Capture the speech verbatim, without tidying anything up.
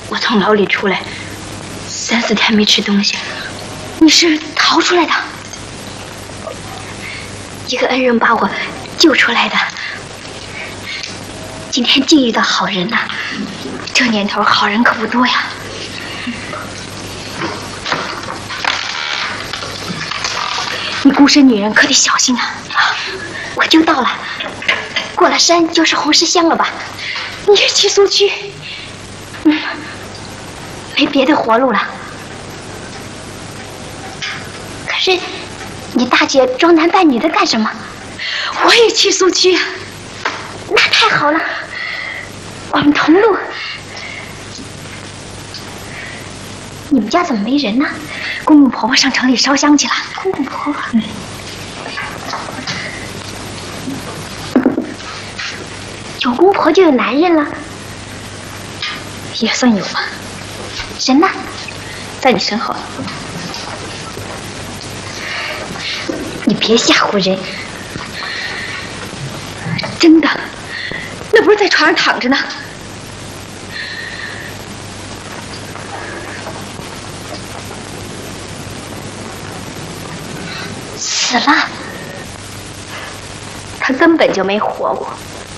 我从牢里出来，三四天没吃东西。你是逃出来的？一个恩人把我救出来的。今天竟遇到好人呐！这年头好人可不多呀。你孤身女人可得小心啊！啊，我就到了，过了山就是红石乡了吧？你是去苏区？嗯，没别的活路了。可是，你大姐装男扮女的干什么？我也去苏区啊！那太好了，我们同路。你们家怎么没人呢？公公婆婆上城里烧香去了。公公婆婆，嗯，有公婆就有男人了，也算有吧。人呢？在你身后。你别吓唬人，真的，那不是在床上躺着呢。死了，他根本就没活过。